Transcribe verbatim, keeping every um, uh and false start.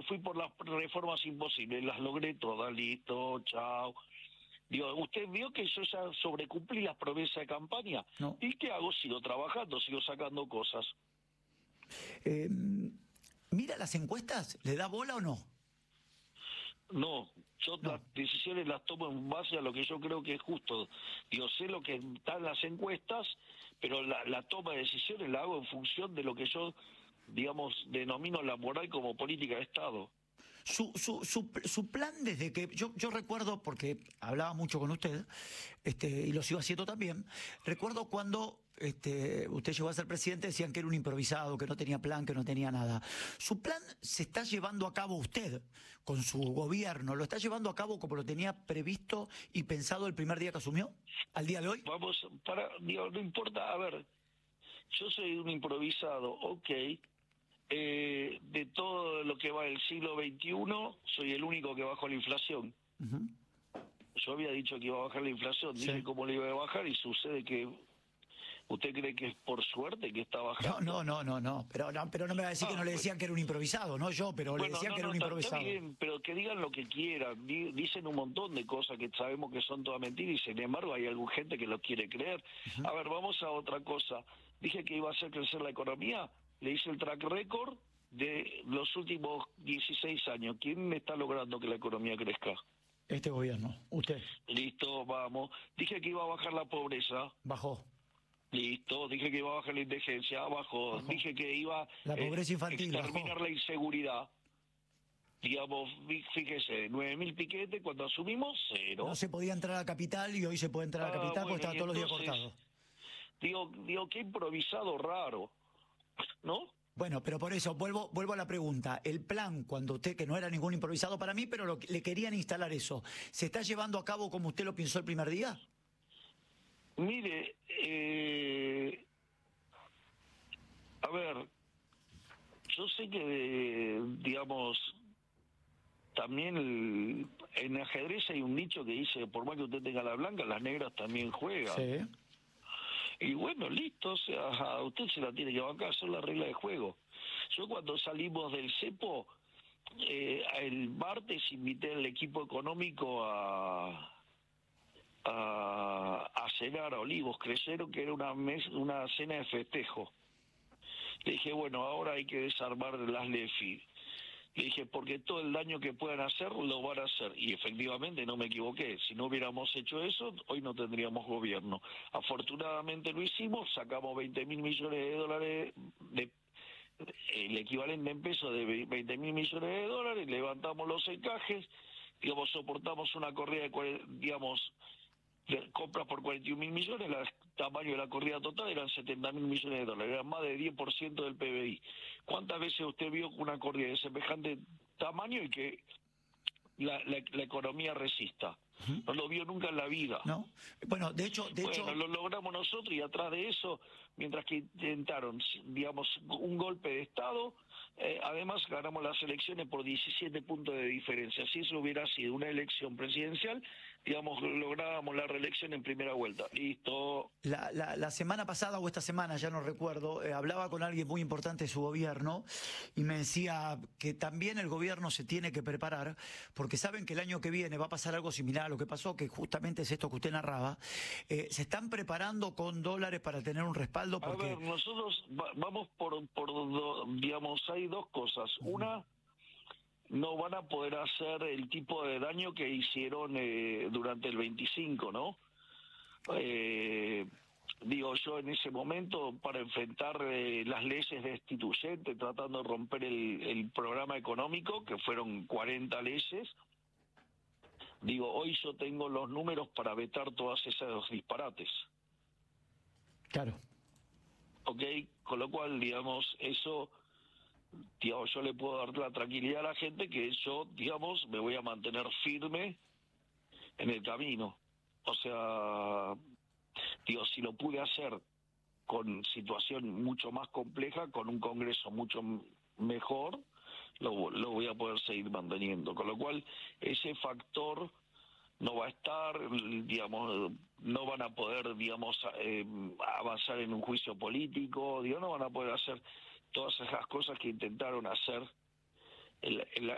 fui por las reformas imposibles, las logré todas, listo, chao. Digo, ¿usted vio que yo ya sobrecumplí las promesas de campaña? No. ¿Y qué hago? Sigo trabajando, sigo sacando cosas. Eh, ¿Mira las encuestas? ¿Le da bola o no? No, yo No. las decisiones las tomo en base a lo que yo creo que es justo. Yo sé lo que están las encuestas, pero la, la toma de decisiones la hago en función de lo que yo, digamos, denomino la moral como política de Estado. Su, su, su, su plan desde que... Yo, yo recuerdo, porque hablaba mucho con usted, este, y lo sigo haciendo también, recuerdo cuando este, usted llegó a ser presidente, decían que era un improvisado, que no tenía plan, que no tenía nada. ¿Su plan se está llevando a cabo usted con su gobierno? ¿Lo está llevando a cabo como lo tenía previsto y pensado el primer día que asumió? ¿Al día de hoy? Vamos, para, digo, no importa, a ver, yo soy un improvisado, ok. Eh, de todo lo que va del siglo veintiuno, soy el único que bajó la inflación. Uh-huh. Yo había dicho que iba a bajar la inflación, Sí. dije cómo le iba a bajar y sucede que... ¿Usted cree que es por suerte que está bajando? No, no, no, no, no, pero no, pero no me va a decir Ah, que no le decían que era un improvisado, no yo, pero le Bueno, decían no, que era no, un está, improvisado. está bien, pero que digan lo que quieran. Di- Dicen un montón de cosas que sabemos que son todas mentiras y sin embargo hay alguna gente que lo quiere creer. Uh-huh. A ver, vamos a otra cosa. Dije que iba a hacer crecer la economía, le hice el track record de los últimos dieciséis años. ¿Quién está logrando que la economía crezca? Este gobierno, usted, Listo, vamos. Dije que iba a bajar la pobreza. bajó. Listo, dije que iba a bajar la indigencia, bajó. Bajó. Dije que iba La pobreza infantil, exterminar bajó. la inseguridad. Digamos, fí- fíjese, nueve mil piquetes, cuando asumimos, cero. No se podía entrar a la capital y hoy se puede entrar a la Ah, capital bueno, porque estaba y todos los días entonces, cortado. Digo, digo, qué improvisado raro, ¿no? Bueno, pero por eso, vuelvo vuelvo a la pregunta. El plan, cuando usted, que no era ningún improvisado para mí, pero lo, le querían instalar eso, ¿se está llevando a cabo como usted lo pensó el primer día? Mire, eh, a ver, yo sé que, digamos, también el- en ajedrez hay un dicho que dice, por más que usted tenga la blanca, las negras también juegan. Sí. Y bueno, listo, o sea, a usted se la tiene que bancar, son las reglas de juego. Yo cuando salimos del cepo, eh, el martes invité al equipo económico a... A, a cenar a Olivos. Creyeron que era una mes, una cena de festejo. Le dije, bueno, ahora hay que desarmar las LEFI. Le dije, porque todo el daño que puedan hacer, lo van a hacer. Y efectivamente no me equivoqué. Si no hubiéramos hecho eso, hoy no tendríamos gobierno. Afortunadamente lo hicimos, sacamos veinte mil millones de dólares, de, el equivalente en pesos de veinte mil millones de dólares, levantamos los encajes, digamos, soportamos una corrida de, cuare- digamos, de compras por cuarenta y un mil millones, el tamaño de la corrida total eran setenta mil millones de dólares, eran más de diez por ciento del P B I. ¿Cuántas veces usted vio una corrida de semejante tamaño y que la, la, la economía resista? No lo vio nunca en la vida. ¿No? Bueno, de hecho, de Bueno, hecho, lo logramos nosotros y atrás de eso, mientras que intentaron, digamos, un golpe de Estado, eh, además ganamos las elecciones por diecisiete puntos de diferencia. Si eso hubiera sido una elección presidencial, digamos, lográbamos la reelección en primera vuelta. Listo. La, la, la semana pasada o esta semana, ya no recuerdo, eh, hablaba con alguien muy importante de su gobierno y me decía que también el gobierno se tiene que preparar porque saben que el año que viene va a pasar algo similar a lo que pasó, que justamente es esto que usted narraba. Eh, ¿Se están preparando con dólares para tener un respaldo? Porque... A ver, nosotros va, vamos por, por do, digamos, hay dos cosas. Uh-huh. Una, no van a poder hacer el tipo de daño que hicieron eh, durante el veinticinco, ¿no? Eh, digo yo en ese momento para enfrentar eh, las leyes destituyentes, tratando de romper el, el programa económico, que fueron cuarenta leyes. Digo, hoy yo tengo los números para vetar todos esos disparates. Claro. Ok, con lo cual, digamos, eso, digamos, yo le puedo dar la tranquilidad a la gente que yo, digamos, me voy a mantener firme en el camino. O sea, digo, si lo pude hacer con situación mucho más compleja, con un Congreso mucho mejor, lo, lo voy a poder seguir manteniendo. Con lo cual, ese factor no va a estar, digamos, no van a poder, digamos, eh, avanzar en un juicio político, digo, no van a poder hacer todas esas cosas que intentaron hacer el, el,